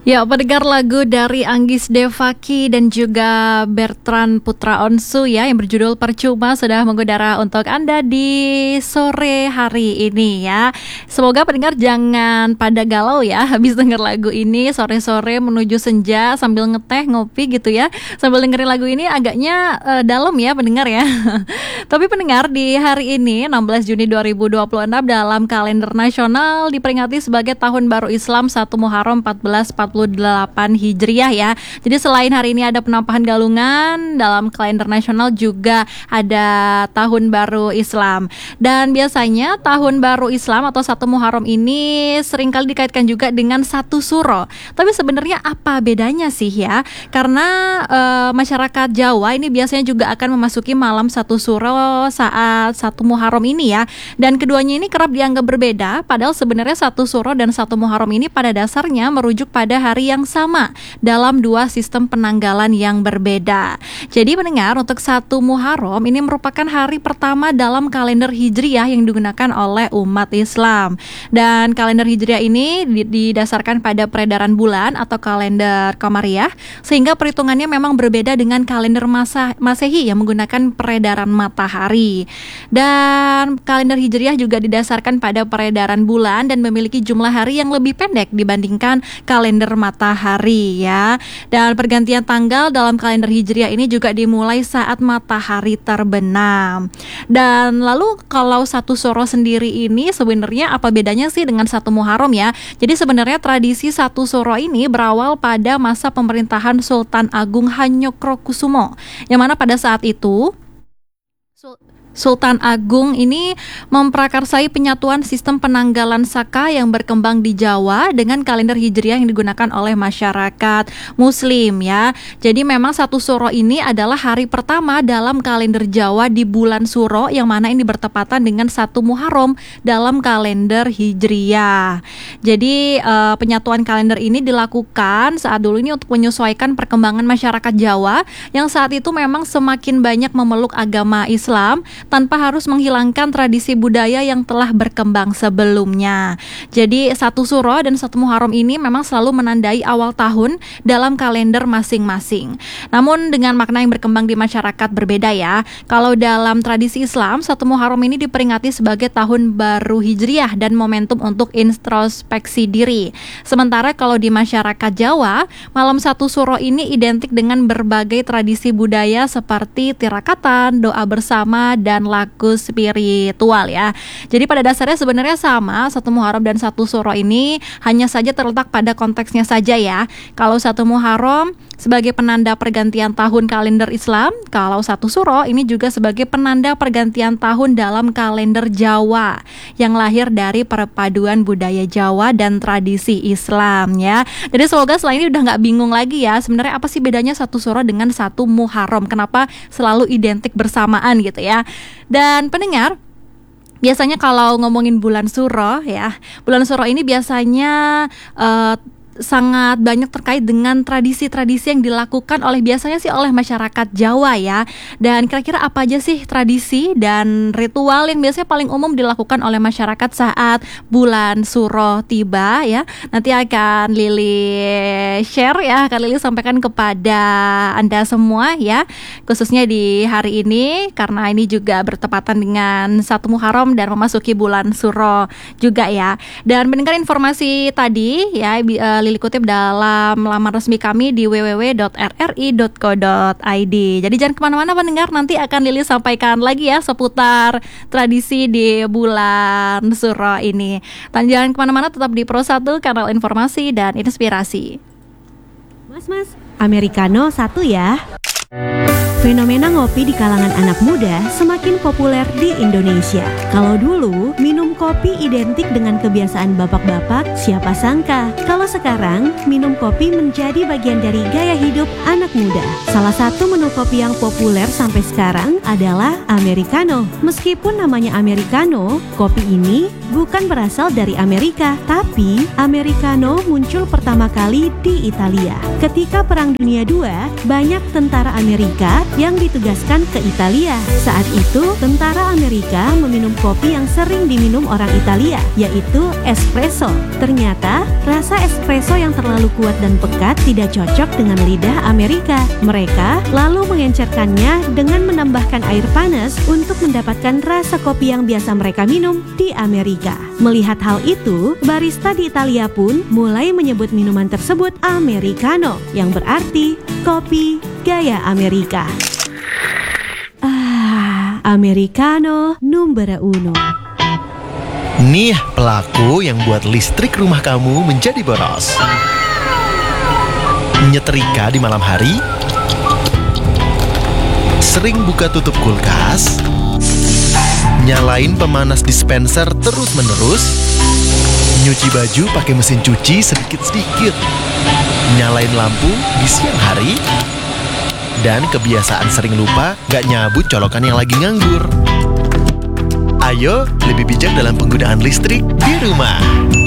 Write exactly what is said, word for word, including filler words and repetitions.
Ya, pendengar lagu dari Anggis Devaki dan juga Bertrand Putra Onsu ya yang berjudul Percuma sudah mengudara untuk Anda di sore hari ini ya. Semoga pendengar jangan pada galau ya habis denger lagu ini sore-sore menuju senja sambil ngeteh ngopi gitu ya. Sambil dengerin lagu ini agaknya uh, dalam ya pendengar ya. Tapi pendengar, di hari ini enam belas Juni dua ribu dua puluh enam dalam kalender nasional diperingati sebagai Tahun Baru Islam satu Muharram empat belas empat puluh delapan Hijriah ya. Jadi selain hari ini ada penampahan galungan, dalam kalender nasional juga ada Tahun Baru Islam. Dan biasanya Tahun Baru Islam atau satu Muharram ini seringkali dikaitkan juga dengan satu suro. Tapi sebenarnya apa bedanya sih ya? Karena e, masyarakat Jawa ini biasanya juga akan memasuki malam satu suro saat satu Muharram ini ya. Dan keduanya ini kerap dianggap berbeda, padahal sebenarnya satu suro dan satu Muharram ini pada dasarnya merujuk pada hari yang sama dalam dua sistem penanggalan yang berbeda. Jadi mendengar, untuk satu Muharram ini merupakan hari pertama dalam kalender Hijriah yang digunakan oleh umat Islam. Dan kalender Hijriah ini didasarkan pada peredaran bulan atau kalender Qamariyah, sehingga perhitungannya memang berbeda dengan kalender masa Masehi yang menggunakan peredaran matahari. Dan kalender Hijriah juga didasarkan pada peredaran bulan dan memiliki jumlah hari yang lebih pendek dibandingkan kalender matahari ya. Dan pergantian tanggal dalam kalender Hijriah ini juga dimulai saat matahari terbenam. Dan lalu kalau satu suro sendiri ini sebenarnya apa bedanya sih dengan satu Muharram ya? Jadi sebenarnya tradisi satu suro ini berawal pada masa pemerintahan Sultan Agung Hanyokrokusumo, yang mana pada saat itu Sul- Sultan Agung ini memprakarsai penyatuan sistem penanggalan Saka yang berkembang di Jawa dengan kalender Hijriah yang digunakan oleh masyarakat Muslim ya. Jadi memang satu suro ini adalah hari pertama dalam kalender Jawa di bulan suro, yang mana ini bertepatan dengan satu Muharram dalam kalender Hijriah. Jadi uh, penyatuan kalender ini dilakukan saat dulu ini untuk menyesuaikan perkembangan masyarakat Jawa yang saat itu memang semakin banyak memeluk agama Islam tanpa harus menghilangkan tradisi budaya yang telah berkembang sebelumnya. Jadi satu suro dan satu Muharram ini memang selalu menandai awal tahun dalam kalender masing-masing. Namun dengan makna yang berkembang di masyarakat berbeda ya. Kalau dalam tradisi Islam, satu Muharram ini diperingati sebagai tahun baru Hijriah dan momentum untuk introspeksi diri. Sementara kalau di masyarakat Jawa, malam satu suro ini identik dengan berbagai tradisi budaya seperti tirakatan, doa bersama, dan dan laku spiritual ya. Jadi pada dasarnya sebenarnya sama, satu Muharram dan satu suro ini hanya saja terletak pada konteksnya saja ya. Kalau satu Muharram sebagai penanda pergantian tahun kalender Islam, kalau satu suro ini juga sebagai penanda pergantian tahun dalam kalender Jawa yang lahir dari perpaduan budaya Jawa dan tradisi Islam ya. Jadi semoga setelah ini udah nggak bingung lagi ya, sebenarnya apa sih bedanya satu suro dengan satu Muharram, kenapa selalu identik bersamaan gitu ya. Dan pendengar, biasanya kalau ngomongin bulan suro ya, bulan suro ini biasanya uh, sangat banyak terkait dengan tradisi-tradisi yang dilakukan oleh biasanya sih oleh masyarakat Jawa ya. Dan kira-kira apa aja sih tradisi dan ritual yang biasanya paling umum dilakukan oleh masyarakat saat bulan suro tiba ya. Nanti akan Lili share ya, akan Lili sampaikan kepada Anda semua ya, khususnya di hari ini karena ini juga bertepatan dengan satu Muharram dan memasuki bulan suro juga ya. Dan mendengar informasi tadi ya, Lili kutip dalam laman resmi kami di w w w dot r r i dot co dot i d. Jadi jangan kemana-mana pendengar, nanti akan Lili sampaikan lagi ya seputar tradisi di bulan suro ini. Dan jangan kemana-mana, tetap di Pro satu, kanal informasi dan inspirasi. Mas-mas, Americano satu ya. Fenomena ngopi di kalangan anak muda semakin populer di Indonesia. Kalau dulu minum kopi identik dengan kebiasaan bapak-bapak, siapa sangka kalau sekarang minum kopi menjadi bagian dari gaya hidup anak muda. Salah satu menu kopi yang populer sampai sekarang adalah Americano. Meskipun namanya Americano, kopi ini bukan berasal dari Amerika, tapi Americano muncul pertama kali di Italia. Ketika Perang Dunia kedua, banyak tentara Amerika Amerika yang ditugaskan ke Italia. Saat itu, tentara Amerika meminum kopi yang sering diminum orang Italia, yaitu espresso. Ternyata, rasa espresso yang terlalu kuat dan pekat tidak cocok dengan lidah Amerika. Mereka lalu mengencerkannya dengan menambahkan air panas untuk mendapatkan rasa kopi yang biasa mereka minum di Amerika. Melihat hal itu, barista di Italia pun mulai menyebut minuman tersebut Americano, yang berarti kopi gaya Amerika. Ah, Americano numero uno. Nih pelaku yang buat listrik rumah kamu menjadi boros. Nyetrika di malam hari, sering buka tutup kulkas, nyalain pemanas dispenser terus-menerus, nyuci baju pakai mesin cuci sedikit-sedikit, nyalain lampu di siang hari, dan kebiasaan sering lupa gak nyabut colokan yang lagi nganggur. Ayo lebih bijak dalam penggunaan listrik di rumah.